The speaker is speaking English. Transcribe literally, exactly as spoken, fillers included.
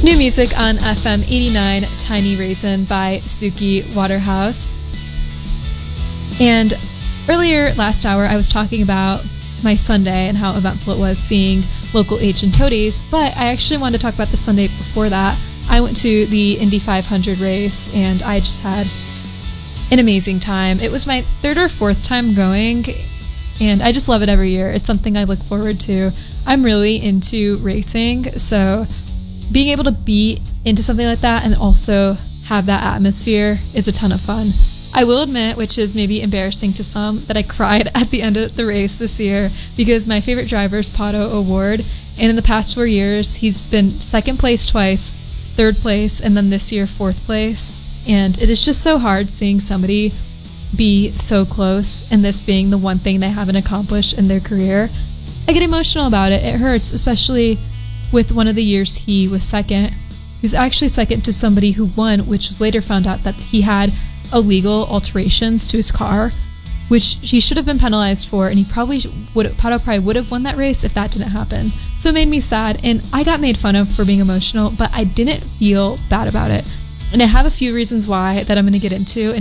New music on F M eighty-nine, Tiny Raisin by Suki Waterhouse. And earlier last hour, I was talking about my Sunday and how eventful it was seeing local H and Toadies, but I actually wanted to talk about the Sunday before that. I went to the Indy five hundred race, and I just had an amazing time. It was my third or fourth time going, and I just love it every year. It's something I look forward to. I'm really into racing, so being able to be into something like that and also have that atmosphere is a ton of fun. I will admit, which is maybe embarrassing to some, that I cried at the end of the race this year because my favorite driver is Pato O'Ward, and in the past four years he's been second place twice, third place, and then this year fourth place. And it is just so hard seeing somebody be so close, and this being the one thing they haven't accomplished in their career. I get emotional about it. It hurts, especially with one of the years he was second. He was actually second to somebody who won, which was later found out that he had illegal alterations to his car, which he should have been penalized for, and he probably would Pato probably would have won that race if that didn't happen. So it made me sad, and I got made fun of for being emotional, but I didn't feel bad about it. And I have a few reasons why that I'm going to get into. And